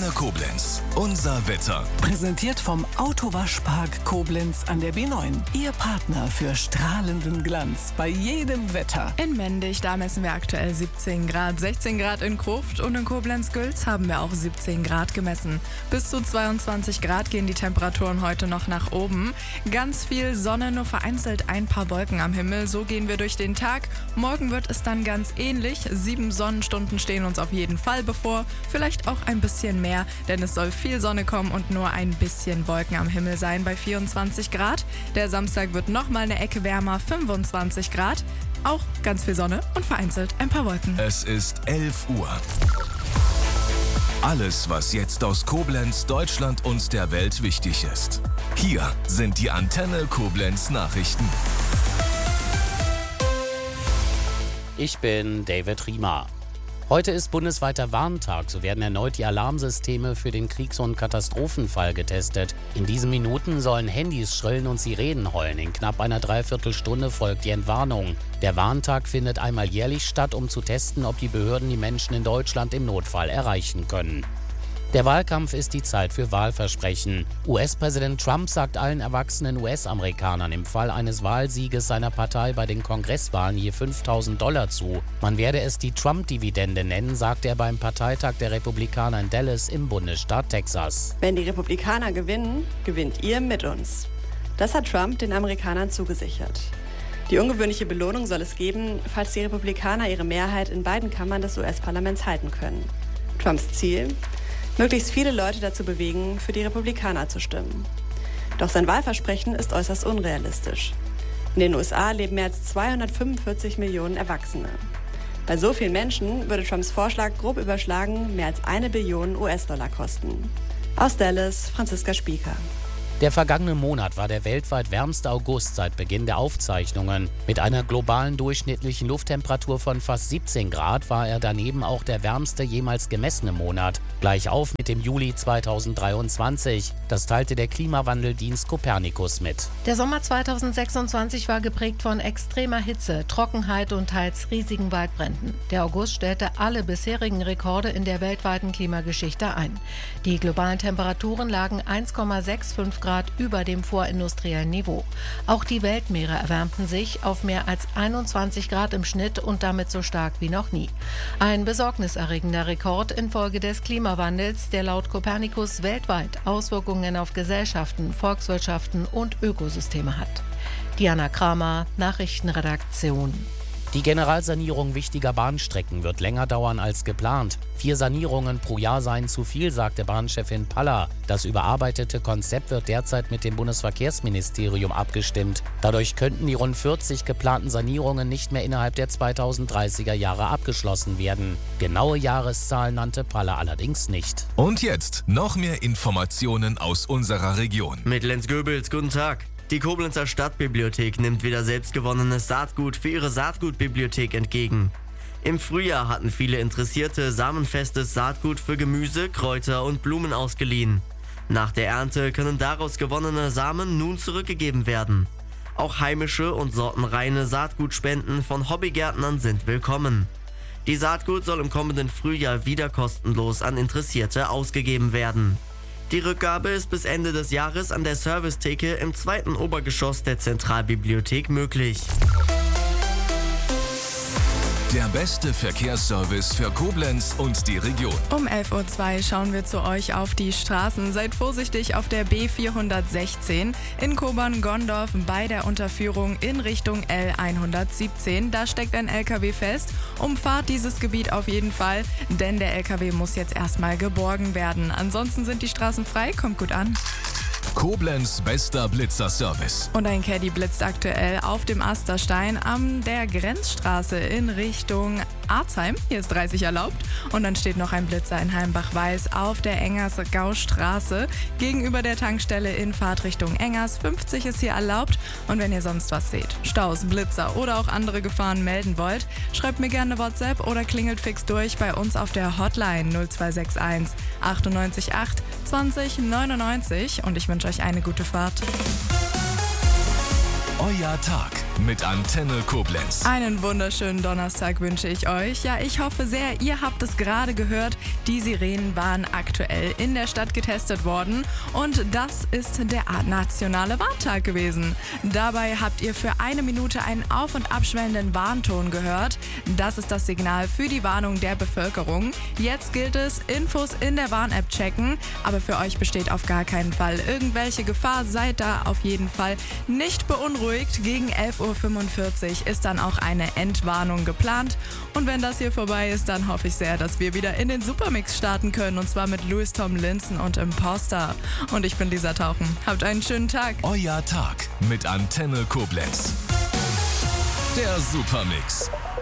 Antenne Koblenz. Unser Wetter. Präsentiert vom Autowaschpark Koblenz an der B9. Ihr Partner für strahlenden Glanz bei jedem Wetter. In Mendig, da messen wir aktuell 17 Grad. 16 Grad in Kruft und in Koblenz-Gülz haben wir auch 17 Grad gemessen. Bis zu 22 Grad gehen die Temperaturen heute noch nach oben. Ganz viel Sonne, nur vereinzelt ein paar Wolken am Himmel. So gehen wir durch den Tag. Morgen wird es dann ganz ähnlich. 7 Sonnenstunden stehen uns auf jeden Fall bevor. Vielleicht auch ein bisschen mehr, denn es soll viel Sonne kommen und nur ein bisschen Wolken am Himmel sein bei 24 Grad. Der Samstag wird nochmal eine Ecke wärmer, 25 Grad. Auch ganz viel Sonne und vereinzelt ein paar Wolken. Es ist 11 Uhr. Alles, was jetzt aus Koblenz, Deutschland und der Welt wichtig ist. Hier sind die Antenne Koblenz Nachrichten. Ich bin David Riemer. Heute ist bundesweiter Warntag, so werden erneut die Alarmsysteme für den Kriegs- und Katastrophenfall getestet. In diesen Minuten sollen Handys schrillen und Sirenen heulen. In knapp einer Dreiviertelstunde folgt die Entwarnung. Der Warntag findet einmal jährlich statt, um zu testen, ob die Behörden die Menschen in Deutschland im Notfall erreichen können. Der Wahlkampf ist die Zeit für Wahlversprechen. US-Präsident Trump sagt allen erwachsenen US-Amerikanern im Fall eines Wahlsieges seiner Partei bei den Kongresswahlen je $5.000 zu. Man werde es die Trump-Dividende nennen, sagte er beim Parteitag der Republikaner in Dallas im Bundesstaat Texas. Wenn die Republikaner gewinnen, gewinnt ihr mit uns. Das hat Trump den Amerikanern zugesichert. Die ungewöhnliche Belohnung soll es geben, falls die Republikaner ihre Mehrheit in beiden Kammern des US-Parlaments halten können. Trumps Ziel? Möglichst viele Leute dazu bewegen, für die Republikaner zu stimmen. Doch sein Wahlversprechen ist äußerst unrealistisch. In den USA leben mehr als 245 Millionen Erwachsene. Bei so vielen Menschen würde Trumps Vorschlag grob überschlagen mehr als 1 Billion US-Dollar kosten. Aus Dallas, Franziska Spieker. Der vergangene Monat war der weltweit wärmste August seit Beginn der Aufzeichnungen. Mit einer globalen durchschnittlichen Lufttemperatur von fast 17 Grad war er daneben auch der wärmste jemals gemessene Monat. Gleich auf mit dem Juli 2023. Das teilte der Klimawandeldienst Copernicus mit. Der Sommer 2026 war geprägt von extremer Hitze, Trockenheit und teils riesigen Waldbränden. Der August stellte alle bisherigen Rekorde in der weltweiten Klimageschichte ein. Die globalen Temperaturen lagen 1,65 Grad über dem vorindustriellen Niveau. Auch die Weltmeere erwärmten sich auf mehr als 21 Grad im Schnitt und damit so stark wie noch nie. Ein besorgniserregender Rekord infolge des Klimawandels, der laut Copernicus weltweit Auswirkungen auf Gesellschaften, Volkswirtschaften und Ökosysteme hat. Diana Kramer, Nachrichtenredaktion. Die Generalsanierung wichtiger Bahnstrecken wird länger dauern als geplant. 4 Sanierungen pro Jahr seien zu viel, sagte Bahnchefin Paller. Das überarbeitete Konzept wird derzeit mit dem Bundesverkehrsministerium abgestimmt. Dadurch könnten die rund 40 geplanten Sanierungen nicht mehr innerhalb der 2030er Jahre abgeschlossen werden. Genaue Jahreszahlen nannte Paller allerdings nicht. Und jetzt noch mehr Informationen aus unserer Region. Mit Lenz Goebels, guten Tag. Die Koblenzer Stadtbibliothek nimmt wieder selbstgewonnenes Saatgut für ihre Saatgutbibliothek entgegen. Im Frühjahr hatten viele Interessierte samenfestes Saatgut für Gemüse, Kräuter und Blumen ausgeliehen. Nach der Ernte können daraus gewonnene Samen nun zurückgegeben werden. Auch heimische und sortenreine Saatgutspenden von Hobbygärtnern sind willkommen. Die Saatgut soll im kommenden Frühjahr wieder kostenlos an Interessierte ausgegeben werden. Die Rückgabe ist bis Ende des Jahres an der Servicetheke im 2. Obergeschoss der Zentralbibliothek möglich. Der beste Verkehrsservice für Koblenz und die Region. Um 11.02 Uhr schauen wir zu euch auf die Straßen. Seid vorsichtig auf der B416 in Kobern-Gondorf bei der Unterführung in Richtung L117. Da steckt ein LKW fest. Umfahrt dieses Gebiet auf jeden Fall, denn der LKW muss jetzt erstmal geborgen werden. Ansonsten sind die Straßen frei, kommt gut an. Koblenz bester Blitzerservice. Und ein Caddy blitzt aktuell auf dem Asterstein an der Grenzstraße in Richtung Arzheim. Hier ist 30 erlaubt. Und dann steht noch ein Blitzer in Heimbach-Weiß auf der Engers-Gau-Straße gegenüber der Tankstelle in Fahrtrichtung Engers. 50 ist hier erlaubt. Und wenn ihr sonst was seht, Staus, Blitzer oder auch andere Gefahren melden wollt, schreibt mir gerne WhatsApp oder klingelt fix durch bei uns auf der Hotline 0261 98 8 20 99. Und ich wünsche euch eine gute Fahrt. Euer Tag. mit Antenne Koblenz. Einen wunderschönen Donnerstag wünsche ich euch. Ja, ich hoffe sehr, ihr habt es gerade gehört. Die Sirenen waren aktuell in der Stadt getestet worden und das ist der nationale Warntag gewesen. Dabei habt ihr für 1 Minute einen auf- und abschwellenden Warnton gehört. Das ist das Signal für die Warnung der Bevölkerung. Jetzt gilt es, Infos in der Warn-App checken, aber für euch besteht auf gar keinen Fall irgendwelche Gefahr. Seid da auf jeden Fall nicht beunruhigt. Gegen 11:45 Uhr ist dann auch eine Endwarnung geplant. Und wenn das hier vorbei ist, dann hoffe ich sehr, dass wir wieder in den Supermix starten können. Und zwar mit Louis Tomlinson und Imposter. Und ich bin Lisa Tauchen. Habt einen schönen Tag. Euer Tag mit Antenne Koblenz. Der Supermix.